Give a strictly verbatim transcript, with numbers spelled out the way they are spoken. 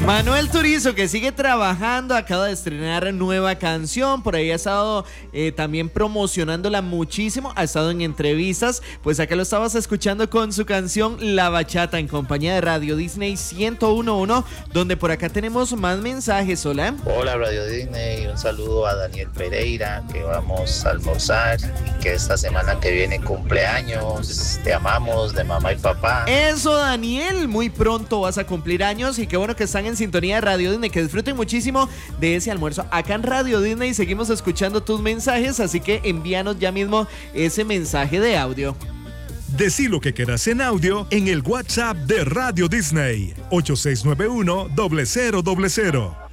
Manuel Turizo, que sigue trabajando, acaba de estrenar nueva canción, por ahí ha estado eh, también promocionándola muchísimo, ha estado en entrevistas, pues acá lo estabas escuchando con su canción La Bachata en compañía de Radio Disney ciento uno punto uno, donde por acá tenemos más mensajes. Hola. Hola Radio Disney, un saludo a Daniel Pereira, que vamos a almorzar y que esta semana que viene cumpleaños, te amamos de mamá y papá. Eso, Daniel, muy pronto vas a cumplir años y qué bueno que están en sintonía de Radio Disney, que disfruten muchísimo de ese almuerzo. Acá en Radio Disney seguimos escuchando tus mensajes, así que envíanos ya mismo ese mensaje de audio. Decí lo que quieras en audio en el WhatsApp de Radio Disney, ocho seis nueve uno, cero cero cero cero.